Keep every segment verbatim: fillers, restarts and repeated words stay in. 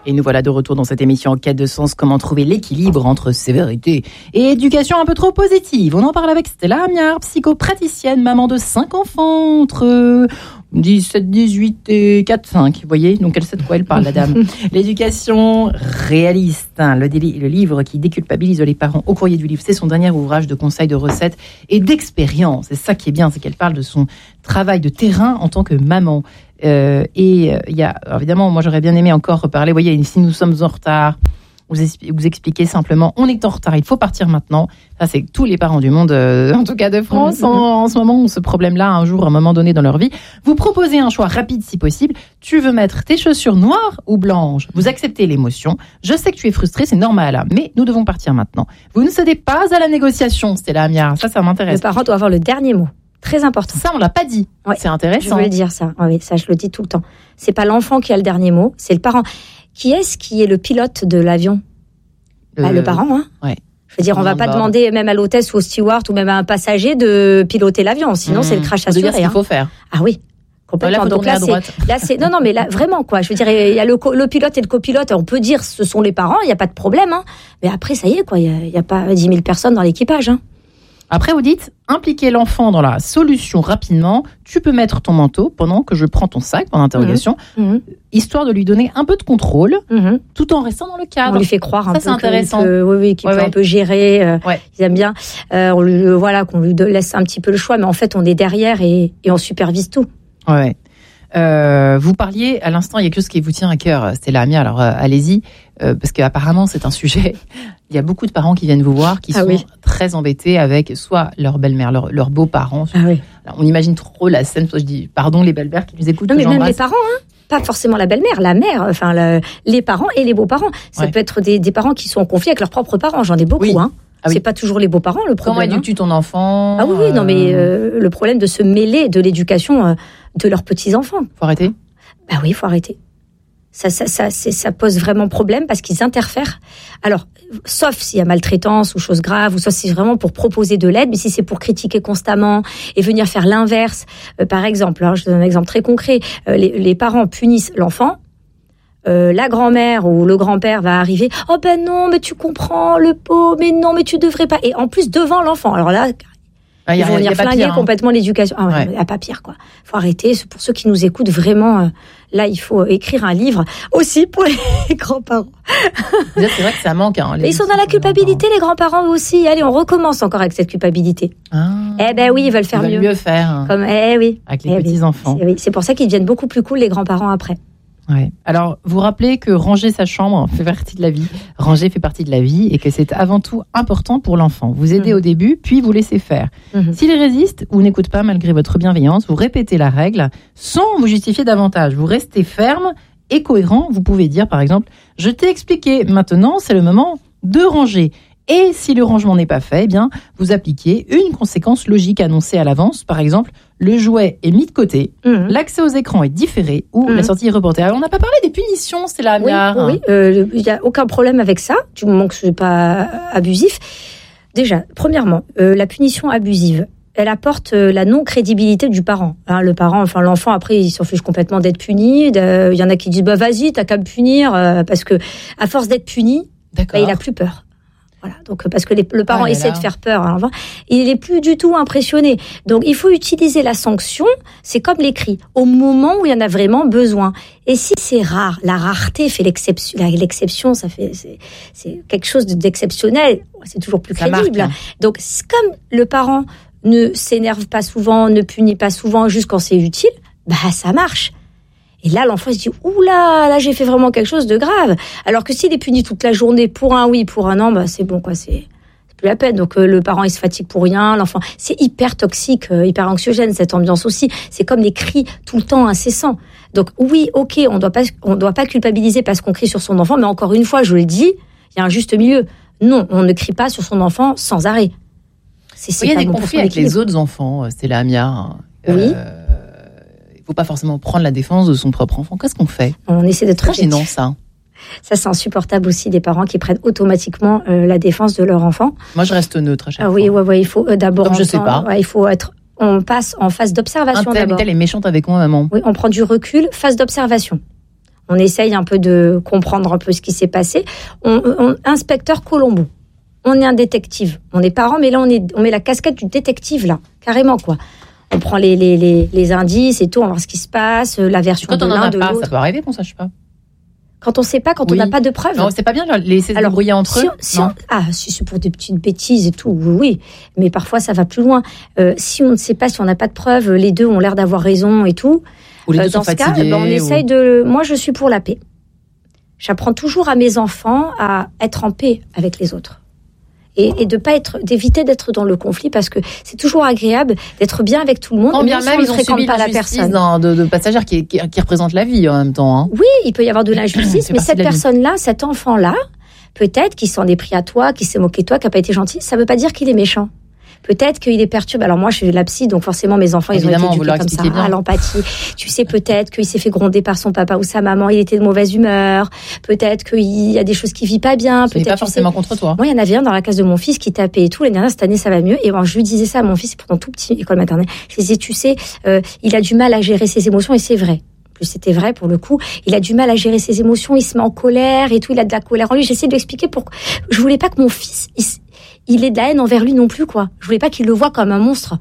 Et nous voilà de retour dans cette émission en quête de sens, comment trouver l'équilibre entre sévérité et éducation un peu trop positive. On en parle avec Stella Amiard, psychopraticienne, maman de cinq enfants, entre dix-sept, dix-huit et quatre, cinq. Vous voyez, donc elle sait de quoi elle parle, la dame. L'éducation réaliste, hein, le, déli- le livre qui déculpabilise les parents au courrier du livre, c'est son dernier ouvrage de conseils, de recettes et d'expérience. C'est ça qui est bien, c'est qu'elle parle de son travail de terrain en tant que maman. Euh, et il euh, y a, évidemment, moi j'aurais bien aimé encore reparler. Vous voyez, si nous sommes en retard, vous, expli- vous expliquez simplement, on est en retard, il faut partir maintenant. Ça, c'est tous les parents du monde, euh, en tout cas de France, mmh. en, en ce moment, ont ce problème-là, un jour, à un moment donné dans leur vie. Vous proposez un choix rapide si possible. Tu veux mettre tes chaussures noires ou blanches? Vous acceptez l'émotion. Je sais que tu es frustré, c'est normal, mais nous devons partir maintenant. Vous ne cédez pas à la négociation, Stella Amiard. Ça, ça m'intéresse. Le parent doit avoir le dernier mot. Très important. Ça, on l'a pas dit. Ouais, c'est intéressant. Je veux le dire, ça. Oui, ça, je le dis tout le temps. C'est pas l'enfant qui a le dernier mot, c'est le parent. Qui est-ce qui est le pilote de l'avion? Le, bah, le parent, hein. Ouais. Je veux dire, on va pas demander même à l'hôtesse ou au steward ou même à un passager de piloter l'avion. Sinon, mmh. c'est le crash assuré. C'est ce qu'il faut faire. Ah oui. Complètement. Là, donc là, c'est, là, c'est, non, non, mais là, vraiment, quoi. Je veux dire, il y a le, le pilote et le copilote. On peut dire, ce sont les parents, il n'y a pas de problème, hein. Mais après, ça y est, quoi. Il n'y a, a pas dix mille personnes dans l'équipage, hein. Après, vous dites, impliquer l'enfant dans la solution rapidement. Tu peux mettre ton manteau pendant que je prends ton sac, pendant l'interrogation, mmh. histoire de lui donner un peu de contrôle, mmh. tout en restant dans le cadre. On lui fait croire un Ça, peu c'est intéressant. Qu'il peut, oui, oui, qu'il ouais, peut ouais. un peu gérer. Euh, ouais. Ils aiment bien. Euh, on lui, voilà, qu'on lui laisse un petit peu le choix, mais en fait, on est derrière et, et on supervise tout. Ouais. Euh, vous parliez à l'instant, il y a quelque chose qui vous tient à cœur, Stella Amiard, alors euh, allez-y, euh, parce qu'apparemment c'est un sujet, il y a beaucoup de parents qui viennent vous voir, qui ah sont oui. très embêtés avec soit leur belle-mère, leurs leur beaux-parents. Ah oui. Alors, on imagine trop la scène, je dis pardon les belles-mères qui nous écoutent. Non mais même les parents, hein. Pas forcément la belle-mère, la mère, enfin le, les parents et les beaux-parents. Ça ouais. peut être des, des parents qui sont en conflit avec leurs propres parents, j'en ai beaucoup, oui. hein. Ah oui. C'est pas toujours les beaux-parents le problème. Comment éduques-tu ton enfant? Ah oui, oui, non mais euh, le problème de se mêler de l'éducation euh, de leurs petits-enfants. Faut arrêter? Bah oui, il faut arrêter. Ça, ça, ça, c'est, ça pose vraiment problème parce qu'ils interfèrent. Alors, sauf s'il y a maltraitance ou choses graves, ou soit si c'est vraiment pour proposer de l'aide, mais si c'est pour critiquer constamment et venir faire l'inverse, euh, par exemple, hein, je donne un exemple très concret, euh, les, les parents punissent l'enfant, euh, la grand-mère ou le grand-père va arriver, oh ben non, mais tu comprends, le pot, mais non, mais tu devrais pas, et en plus devant l'enfant. Alors là, ah, ils vont venir flinguer pire, hein. complètement l'éducation. Ah, ouais, il n'y a pas pire, quoi. Faut arrêter. Pour ceux qui nous écoutent, vraiment, euh, là, il faut écrire un livre aussi pour les grands-parents. Déjà, c'est vrai que ça manque. Hein, les ils sont dans la culpabilité, les grands-parents aussi. Allez, on recommence encore avec cette culpabilité. Ah, eh ben oui, ils veulent faire ils mieux. Veulent mieux faire. Hein. Comme, eh oui. Avec les eh petits-enfants. Oui. C'est, oui. c'est pour ça qu'ils deviennent beaucoup plus cool, les grands-parents, après. Ouais. Alors, vous rappelez que ranger sa chambre fait partie de la vie. Ranger fait partie de la vie et que c'est avant tout important pour l'enfant. Vous aidez mmh. au début, puis vous laissez faire. Mmh. S'il résiste ou n'écoute pas malgré votre bienveillance, vous répétez la règle sans vous justifier davantage. Vous restez ferme et cohérent. Vous pouvez dire, par exemple, « Je t'ai expliqué, maintenant c'est le moment de ranger ». Et si le rangement n'est pas fait, eh bien, vous appliquez une conséquence logique annoncée à l'avance. Par exemple, le jouet est mis de côté, mmh. l'accès aux écrans est différé ou mmh. la sortie est reportée. Alors, on n'a pas parlé des punitions, c'est la Amiard. Oui, oui, il euh, n'y a aucun problème avec ça, du moment que ce n'est pas abusif. Déjà, premièrement, euh, la punition abusive, elle apporte euh, la non-crédibilité du parent. Hein, le parent, enfin l'enfant, après, il s'en fiche complètement d'être puni. Il y en a qui disent, bah vas-y, t'as qu'à me punir, euh, parce que à force d'être puni, bah, il a plus peur. Voilà, donc parce que les, le parent ah essaie de faire peur à l'enfant, il est plus du tout impressionné. Donc il faut utiliser la sanction, c'est comme les cris, au moment où il y en a vraiment besoin. Et si c'est rare, la rareté fait l'exception, l'exception, ça fait c'est, c'est quelque chose d'exceptionnel, c'est toujours plus ça crédible. Marque, hein. Donc comme le parent ne s'énerve pas souvent, ne punit pas souvent, juste quand c'est utile, bah ça marche. Et là, l'enfant se dit « Oula, là, j'ai fait vraiment quelque chose de grave ». Alors que s'il est puni toute la journée pour un oui, pour un non, bah, c'est bon, quoi, c'est, c'est plus la peine. Donc, euh, le parent, il se fatigue pour rien, l'enfant... C'est hyper toxique, euh, hyper anxiogène, cette ambiance aussi. C'est comme les cris tout le temps incessants. Donc, oui, ok, on doit pas, on doit pas culpabiliser parce qu'on crie sur son enfant, mais encore une fois, je le dis, il y a un juste milieu. Non, on ne crie pas sur son enfant sans arrêt. C'est, c'est oui, il y a des conflits avec les autres enfants, Stella Amiard. Euh, oui. Il ne faut pas forcément prendre la défense de son propre enfant. Qu'est-ce qu'on fait? On essaie d'être très gênant, ça. Ça, c'est insupportable aussi, des parents qui prennent automatiquement euh, la défense de leur enfant. Moi, je reste neutre à chaque ah, fois. Oui, ouais, ouais, il faut euh, d'abord... Donc, je ne sais pas. Ouais, il faut être... On passe en phase d'observation un tel, d'abord. Elle est méchante avec moi, maman. Oui, on prend du recul, phase d'observation. On essaye un peu de comprendre un peu ce qui s'est passé. On, on, inspecteur Colombo. On est un détective. On est parents, mais là, on, est, on met la casquette du détective, là. Carrément, quoi. On prend les, les, les, les indices et tout, on va voir ce qui se passe, la version de l'un, de pas, l'autre. Ça peut arriver qu'on sache pas. Quand on ne sait pas, quand oui. on n'a pas de preuves. Non, c'est pas bien de les laisser se débrouiller entre si eux. On, si on, ah, si c'est pour des petites bêtises et tout, oui, oui. Mais parfois, ça va plus loin. Euh, si on ne sait pas, si on n'a pas de preuves, les deux ont l'air d'avoir raison et tout. Ou les deux euh, dans sont ce fatigués, cas, ben, on ou... essaye de. Moi, je suis pour la paix. J'apprends toujours à mes enfants à être en paix avec les autres. Et, et de pas être, d'éviter d'être dans le conflit parce que c'est toujours agréable d'être bien avec tout le monde. Quand bien même, ils ont subi pas la personne. Dans, de, de passagère qui, qui, qui représente la vie en même temps. Hein. Oui, il peut y avoir de l'injustice, mais cette personne-là, cet enfant-là, peut-être qu'il s'en est pris à toi, qu'il s'est moqué de toi, qu'il n'a pas été gentil, ça veut pas dire qu'il est méchant. Peut-être qu'il est perturbé. Alors moi, je suis de la psy, donc forcément, mes enfants, ils ont été éduqués comme ça, à l'empathie. Tu sais, peut-être qu'il s'est fait gronder par son papa ou sa maman, il était de mauvaise humeur. Peut-être qu'il y a des choses qui vit pas bien. Ce n'est pas forcément sais, contre toi. Moi, il y en avait un dans la classe de mon fils qui tapait et tout. L'année dernière, cette année, ça va mieux. Et bon, je lui disais ça à mon fils, c'est pourtant tout petit, école maternelle. Je lui disais, tu sais, euh, il a du mal à gérer ses émotions et c'est vrai. Plus c'était vrai pour le coup, il a du mal à gérer ses émotions, il se met en colère et tout, il a de la colère en lui. J'essaie de lui expliquer pourquoi. Je voulais pas que mon fils, il, il ait de la haine envers lui non plus, quoi. Je voulais pas qu'il le voie comme un monstre.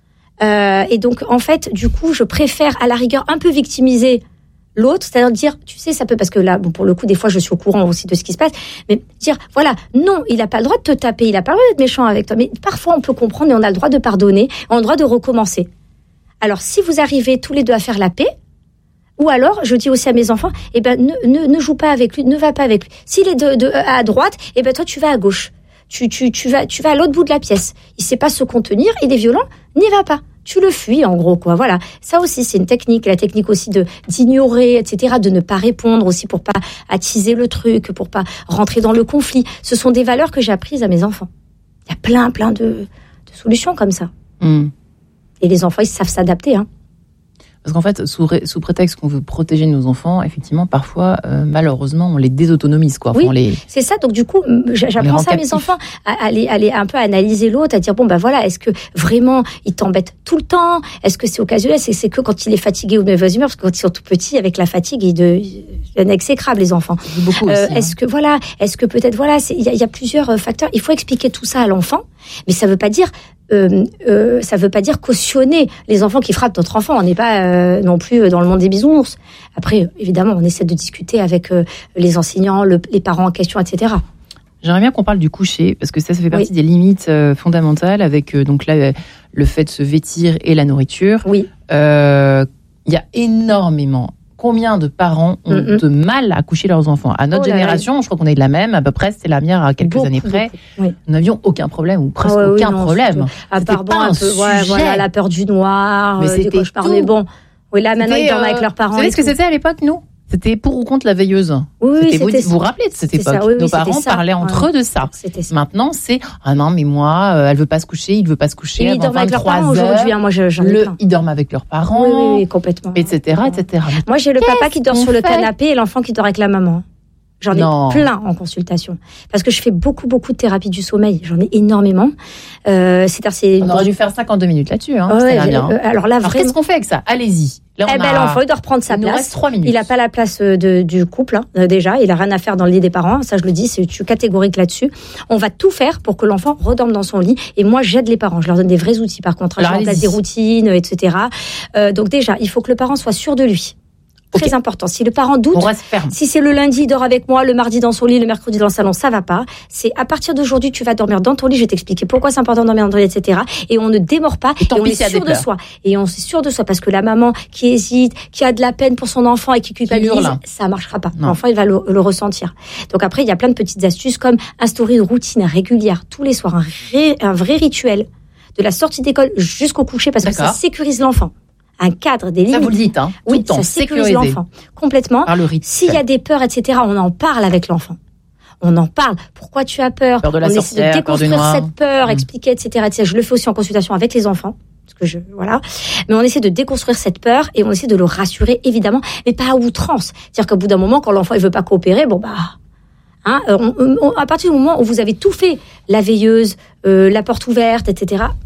Euh, et donc, en fait, du coup, je préfère à la rigueur un peu victimiser l'autre, c'est-à-dire dire, tu sais, ça peut, parce que là, bon, pour le coup, des fois, je suis au courant aussi de ce qui se passe, mais dire, voilà, non, il a pas le droit de te taper, il a pas le droit d'être méchant avec toi, mais parfois, on peut comprendre et on a le droit de pardonner, on a le droit de recommencer. Alors, si vous arrivez tous les deux à faire la paix, ou alors, je dis aussi à mes enfants, eh ben, ne, ne, ne joue pas avec lui, ne va pas avec lui. S'il est de, de, à droite, eh ben, toi, tu vas à gauche. Tu, tu, tu vas, tu vas à l'autre bout de la pièce. Il sait pas se contenir, il est violent, n'y va pas. Tu le fuis, en gros, quoi. Voilà. Ça aussi, c'est une technique. La technique aussi de, d'ignorer, et cetera, de ne pas répondre aussi pour pas attiser le truc, pour pas rentrer dans le conflit. Ce sont des valeurs que j'ai apprises à mes enfants. Il y a plein, plein de, de solutions comme ça. Mmh. Et les enfants, ils savent s'adapter, hein. Parce qu'en fait, sous, ré, sous prétexte qu'on veut protéger nos enfants, effectivement, parfois, euh, malheureusement, on les désautonomise, quoi. Enfin, oui, on les, c'est ça. Donc, du coup, j'apprends ça à mes enfants, à aller, aller un peu analyser l'autre, à dire, bon, ben voilà, est-ce que vraiment, il t'embête tout le temps? Est-ce que c'est occasionnel? C'est, c'est que quand il est fatigué ou de mauvaise humeur, parce que quand ils sont tout petits, avec la fatigue, ils deviennent exécrables, les enfants. Beaucoup aussi, euh, est-ce hein. que, voilà, est-ce que peut-être, voilà, il y, y a plusieurs facteurs. Il faut expliquer tout ça à l'enfant, mais ça veut pas dire, Euh, euh, ça veut pas dire cautionner les enfants qui frappent notre enfant. On n'est pas euh, non plus dans le monde des bisounours. Après, évidemment, on essaie de discuter avec euh, les enseignants, le, les parents en question, et cetera. J'aimerais bien qu'on parle du coucher, parce que ça, ça fait partie oui. des limites euh, fondamentales, avec euh, donc là le fait de se vêtir et la nourriture. Oui. Il euh, y a énormément. Combien de parents ont mm-hmm. de mal à coucher leurs enfants? À notre oh génération, je crois qu'on est de la même, à peu près, c'était la mienne à quelques beaucoup, années près. Oui. Nous n'avions aucun problème, ou presque ah ouais, aucun oui, non, problème. À part bon, un, un peu, ouais, voilà, la peur du noir, mais euh, c'était quoi je parlais, bon. Oui, là, maintenant, ils dorment euh, avec leurs parents. Vous savez ce que c'était à l'époque, nous? C'était pour ou contre la veilleuse. Oui, c'était c'était vous, vous vous rappelez de cette époque? Ça, oui, oui, nos parents ça. parlaient entre ouais. eux de ça. ça. Maintenant, c'est ah non, mais moi, euh, elle veut pas se coucher, il veut pas se coucher. Ils dorment avec leurs parents aujourd'hui. Hein, moi, j'en ai le, plein. Ils dorment avec leurs parents. Oui, oui, oui complètement. et cetera, et cetera. Moi, j'ai le papa qui dort sur le canapé et l'enfant qui dort avec la maman. J'en ai non. plein en consultation. Parce que je fais beaucoup, beaucoup de thérapie du sommeil. J'en ai énormément. Euh, c'est, c'est on aurait dû faire cinquante-deux minutes là-dessus. Hein. Ouais, c'est bien. Euh, alors là, alors, vraiment... qu'est-ce qu'on fait avec ça? Allez-y. Là, on eh ben, a... l'enfant, il doit reprendre sa il place. Nous reste trois minutes. Il n'a pas la place de, du couple, hein, déjà. Il n'a rien à faire dans le lit des parents. Ça, je le dis, c'est, je suis catégorique là-dessus. On va tout faire pour que l'enfant redorme dans son lit. Et moi, j'aide les parents. Je leur donne des vrais outils, par contre. Alors, je mets en place des routines, et cetera. Euh, donc déjà, il faut que le parent soit sûr de lui. Très okay. important. Si le parent doute, si c'est le lundi, il dort avec moi, le mardi dans son lit, le mercredi dans le salon, ça va pas. C'est à partir d'aujourd'hui, tu vas dormir dans ton lit, je vais t'expliquer pourquoi c'est important de dormir dans ton lit, et cetera. Et on ne démord pas, et, et on est sûr de soi. Et on est sûr de soi, parce que la maman qui hésite, qui a de la peine pour son enfant et qui culpabilise, ça marchera pas. Non. L'enfant, il va le, le ressentir. Donc après, il y a plein de petites astuces comme instaurer une routine régulière, tous les soirs, un, ré, un vrai rituel de la sortie d'école jusqu'au coucher, parce D'accord. que ça sécurise l'enfant. Un cadre, des limites. Ça vous le dites, hein. Tout oui, le temps, ça sécurise l'enfant. Complètement. Par le rythme. S'il y a des peurs, et cetera, on en parle avec l'enfant. On en parle. Pourquoi tu as peur? Peur de la on sorcière, essaie de déconstruire peur cette peur, mmh. expliquer, et cetera, et cetera. Je le fais aussi en consultation avec les enfants. Parce que je, voilà. Mais on essaie de déconstruire cette peur et on essaie de le rassurer, évidemment, mais pas à outrance. C'est-à-dire qu'au bout d'un moment, quand l'enfant, il veut pas coopérer, bon, bah, hein, on, on, à partir du moment où vous avez tout fait, la veilleuse, euh, la porte ouverte, et cetera,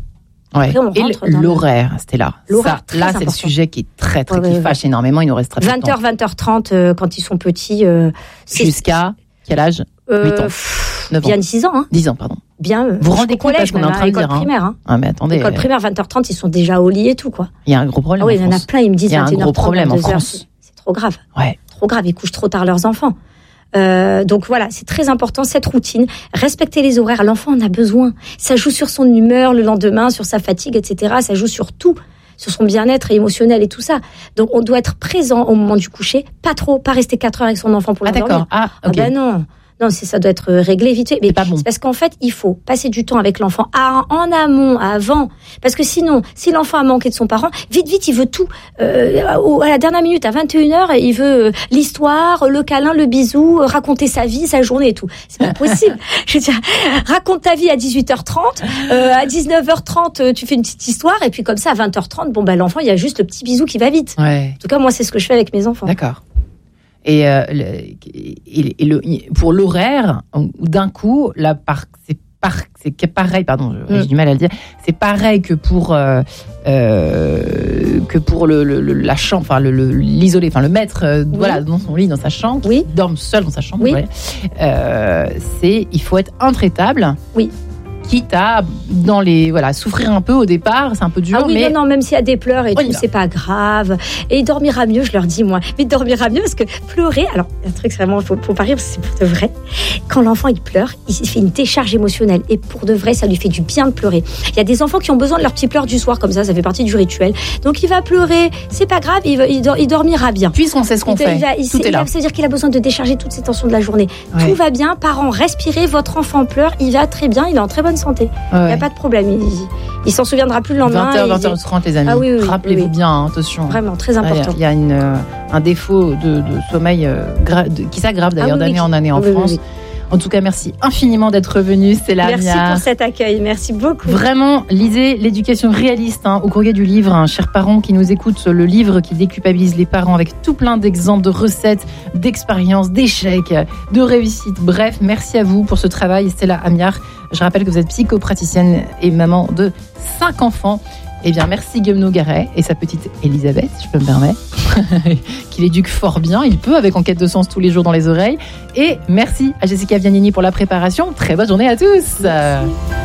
Ouais. Après, on Et rentre le- dans le- l'horaire, Stella. L'horaire, Ça, très là, c'est important. le sujet qui est très, très, Ouais, qui ouais, fâche énormément. Il nous reste très peu de vingt temps. heures, vingt heures trente, euh, quand ils sont petits. euh, c'est- Jusqu'à quel âge? euh, huit ans. pff, neuf ans. Bien six ans, hein. dix ans, pardon. Bien. euh, Vous vous rendez jusqu'au compte, parce collège, qu'on est en même, train de à l'école dire, hein. primaire, hein. Ah, mais attendez. L'école euh, primaire, vingt heures trente, ils sont déjà au lit et tout, quoi. Il y a un gros problème. Ah oui, en il y en a France. plein, ils me disent Il y a un vingt et une gros heures trente, problème en vingt-deux heures, France. c'est- C'est trop grave. Ouais. Trop grave, ils couchent trop tard leurs enfants. Euh, donc voilà, c'est très important cette routine. Respecter les horaires, l'enfant en a besoin. Ça joue sur son humeur le lendemain, sur sa fatigue, et cetera. Ça joue sur tout, sur son bien-être émotionnel et tout ça. Donc on doit être présent au moment du coucher, pas trop, pas rester quatre heures avec son enfant pour Ah, l'endormir. d'accord. Ah, Ah ok. ben non. Non, c'est, ça doit être réglé vite fait. Mais C'est pas bon. c'est parce qu'en fait, il faut passer du temps avec l'enfant à- en amont, avant. Parce que sinon, si l'enfant a manqué de son parent, vite, vite, il veut tout. Euh, au- à la dernière minute, à vingt et une heures, il veut euh, l'histoire, le câlin, le bisou, euh, raconter sa vie, sa journée et tout. C'est pas possible. Je veux dire, raconte ta vie à dix-huit heures trente, euh, à dix-neuf heures trente, euh, tu fais une petite histoire, et puis comme ça, à vingt heures trente, bon, bah, l'enfant, il y a juste le petit bisou qui va vite. Ouais. En tout cas, moi, c'est ce que je fais avec mes enfants. D'accord. Et, euh, le, et, et le, pour l'horaire, d'un coup, la par, c'est, par, c'est que pareil, pardon, j'ai Mm. du mal à le dire, c'est pareil que pour, euh, euh, que pour le, le, le- la chambre, enfin le, le- l'isolé, enfin le mettre euh, Oui. voilà, dans son lit, dans sa chambre, Oui. qui dorme seul dans sa chambre, Oui. ouais. Euh, c'est, il faut être intraitable. Oui. Quitte à, dans les, voilà, souffrir un peu au départ, c'est un peu dur, Ah oui, mais non, non, même s'il y a des pleurs et On y tout, va. c'est pas grave. Et il dormira mieux, je leur dis, moi. Mais il dormira mieux parce que pleurer, alors, un truc, c'est vraiment, faut, faut pas rire parce que c'est pour de vrai. Quand l'enfant, il pleure, il fait une décharge émotionnelle. Et pour de vrai, ça lui fait du bien de pleurer. Il y a des enfants qui ont besoin de leur petit pleur du soir, comme ça, ça fait partie du rituel. Donc, il va pleurer, c'est pas grave, il, va, il, dor- il dormira bien. puisqu'on sait ce qu'on Il- fait, il va- il- tout il est là. va- Ça veut dire qu'il a besoin de décharger toutes ses tensions de la journée. Ouais. Tout va bien, parents, respirez, votre enfant pleure, il va très bien, il est en très bonne santé. Il Ouais. n'y a pas de problème. Il, il s'en souviendra plus le lendemain. vingt heures, il- vingt heures trente, les amis. Ah oui, oui, oui, Rappelez-vous oui. bien, hein, attention. Vraiment, très Ah, il y a- important. Il y a une, euh, un défaut de, de sommeil euh, gra- de- qui s'aggrave d'ailleurs Ah oui, oui, d'année en année en oui, oui, France. oui. En tout cas, merci infiniment d'être venu. C'est la Merci pour cet accueil, merci beaucoup. Vraiment, lisez l'éducation réaliste hein, au courrier du livre. Hein, chers parents qui nous écoutent, le livre qui déculpabilise les parents avec tout plein d'exemples, de recettes, d'expériences, d'échecs, de réussites. Bref, merci à vous pour ce travail. Stella Amiard, je rappelle que vous êtes psychopraticienne et maman de cinq enfants. Eh bien, merci Guillaume Nogaret et sa petite Elisabeth, si je peux me permettre, qu'il éduque fort bien. Il peut, avec Enquête de sens tous les jours dans les oreilles. Et merci à Jessica Vianini pour la préparation. Très bonne journée à tous. Merci.